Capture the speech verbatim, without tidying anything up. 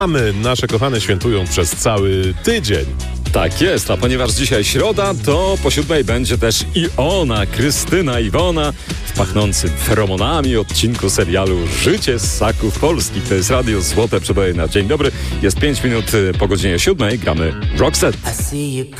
Mamy, nasze kochane świętują przez cały tydzień. Tak jest, a ponieważ dzisiaj środa, to po siódmej będzie też i ona, Krystyna Iwona, w pachnącym feromonami odcinku serialu Życie ssaków polskich. To jest Radio Złote Przeboje na dzień dobry. Jest pięć minut po godzinie siódmej, gramy Roxette.